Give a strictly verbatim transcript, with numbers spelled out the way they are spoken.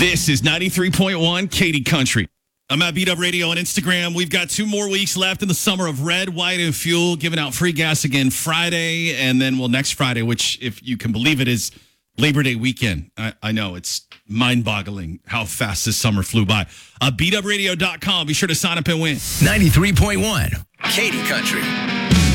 This is ninety-three point one Katy Country. I'm at Beat Up Radio on Instagram. We've got two more weeks left in the summer of Red, White, and Fuel, giving out free gas again Friday, and then, well, next Friday, which, if you can believe it, is Labor Day weekend. I, I know, it's mind-boggling how fast this summer flew by. Uh, beat up radio dot com. Be sure to sign up and win. ninety-three point one Katy Country.